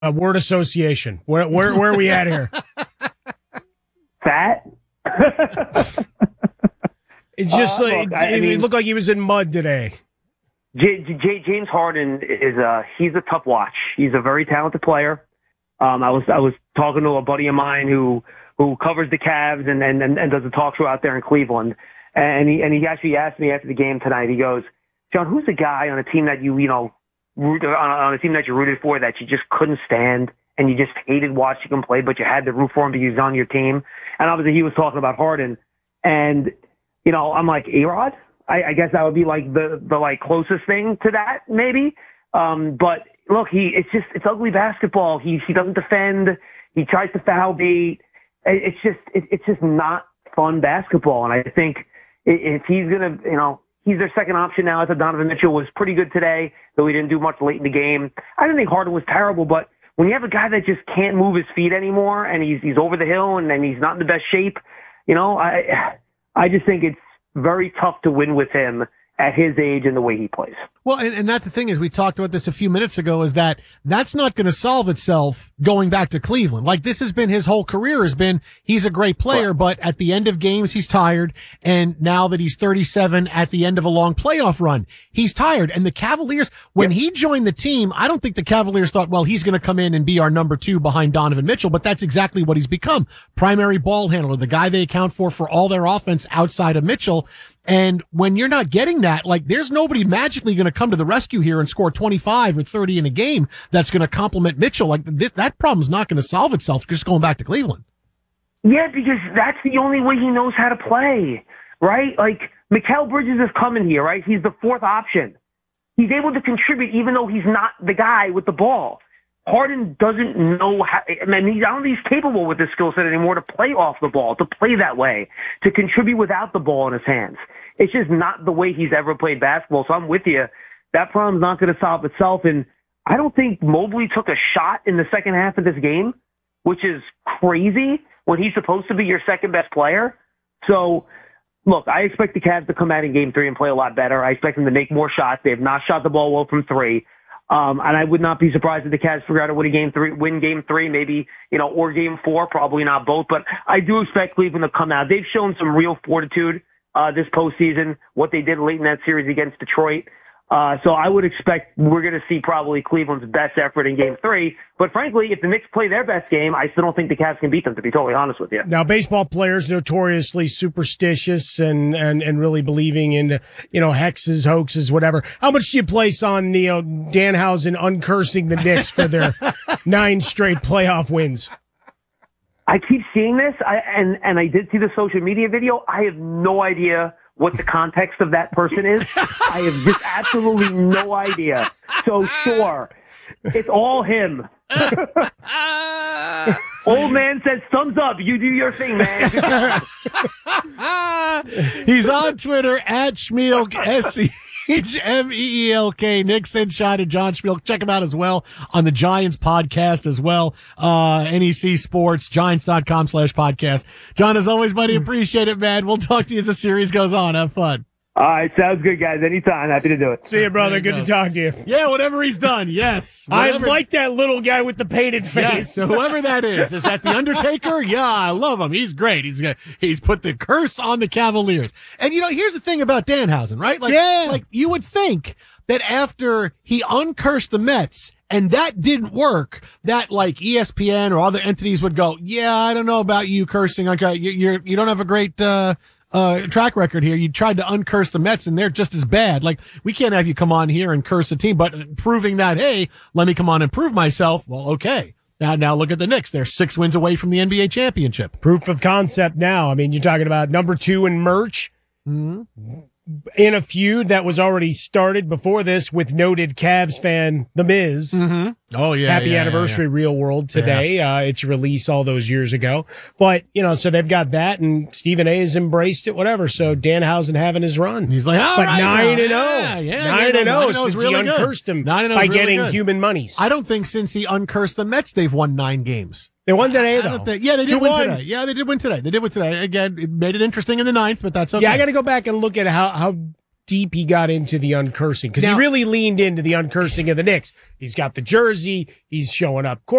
Word association. Where are we at here? Fat? It's just it looked like he was in mud today. James Harden he's a tough watch. He's a very talented player. I was talking to a buddy of mine who covers the Cavs and does a talk show out there in Cleveland, and he actually asked me after the game tonight. He goes, John, who's the guy on a team that you on a team that you rooted for that you just couldn't stand and you just hated watching him play, but you had to root for him because he was on your team? And obviously he was talking about Harden, and I'm like, A-Rod? I guess that would be like the like closest thing to that, maybe. But look, it's ugly basketball. He doesn't defend. He tries to foul bait. It's just not fun basketball. And I think if he's gonna, he's their second option now. I thought Donovan Mitchell was pretty good today, though he didn't do much late in the game. I didn't think Harden was terrible, but when you have a guy that just can't move his feet anymore and he's over the hill and he's not in the best shape, I just think it's very tough to win with him at his age and the way he plays. Well, and that's the thing is, we talked about this a few minutes ago, is that's not going to solve itself going back to Cleveland. Like, this has been his whole career he's a great player, but at the end of games, he's tired. And now that he's 37 at the end of a long playoff run, he's tired. And the Cavaliers, when he joined the team, I don't think the Cavaliers thought, well, he's going to come in and be our number 2 behind Donovan Mitchell, but that's exactly what he's become. Primary ball handler, the guy they account for all their offense outside of Mitchell. And when you're not getting that, like, there's nobody magically going to come to the rescue here and score 25 or 30 in a game that's going to complement Mitchell. Like, that problem's not going to solve itself just going back to Cleveland. Yeah, because that's the only way he knows how to play, right? Like, Mikal Bridges is coming here, right? He's the 4th option. He's able to contribute even though he's not the guy with the ball. Harden doesn't know how. I don't think he's capable with his skill set anymore to play off the ball, to play that way, to contribute without the ball in his hands. It's just not the way he's ever played basketball. So I'm with you. That problem's not going to solve itself. And I don't think Mobley took a shot in the second half of this game, which is crazy when he's supposed to be your second best player. So, look, I expect the Cavs to come out in Game 3 and play a lot better. I expect them to make more shots. They have not shot the ball well from 3. And I would not be surprised if the Cavs figure out to win Game 3, maybe, or Game 4, probably not both. But I do expect Cleveland to come out. They've shown some real fortitude this postseason, what they did late in that series against Detroit. So I would expect we're going to see probably Cleveland's best effort in Game 3. But frankly, if the Knicks play their best game, I still don't think the Cavs can beat them, to be totally honest with you. Now, baseball players notoriously superstitious and really believing in, hexes, hoaxes, whatever. How much do you place on, Danhausen uncursing the Knicks for their 9 straight playoff wins? I keep seeing this, and I did see the social media video. I have no idea what the context of that person is. I have just absolutely no idea. So sure, it's all him. Old man says thumbs up. You do your thing, man. He's on Twitter at Schmeelk, SCHMEELK. Nick Senshot and John Schmeelk. Check him out as well on the Giants podcast as well. NEC Sports, Giants.com/podcast. John, as always, buddy, appreciate it, man. We'll talk to you as the series goes on. Have fun. All right, sounds good, guys. Anytime. Happy to do it. See you, brother. Good to talk to you. Yeah, whatever he's done, yes. I like that little guy with the painted face. Yes, so whoever that is that the Undertaker? Yeah, I love him. He's great. He's put the curse on the Cavaliers. And, here's the thing about Danhausen, right? Like you would think that after he uncursed the Mets, and that didn't work, that like ESPN or other entities would go, yeah, I don't know about you cursing. Okay, you don't have a great, track record here. You tried to uncurse the Mets and they're just as bad. Like, we can't have you come on here and curse a team, but proving that, hey, let me come on and prove myself. Well, okay. Now look at the Knicks. They're 6 wins away from the NBA championship. Proof of concept now. I mean, you're talking about number 2 in merch. Mm-hmm. In a feud that was already started before this with noted Cavs fan, The Miz. Mm-hmm. Oh, yeah. Happy anniversary, Real World today. Yeah. Its release all those years ago. But, so they've got that, and Stephen A. has embraced it, whatever. So Danhausen having his run. He's like, all but right. 9-0. Yeah, 9-0 since really he uncursed him by really getting good. human monies. I don't think since he uncursed the Mets, they've won 9 games. They won today, though. They did win today. Yeah, they did win today. Again, it made it interesting in the 9th, but that's okay. Yeah, I got to go back and look at how deep he got into the uncursing, because he Now- really leaned into the uncursing of the Knicks. He's got the jersey. He's showing up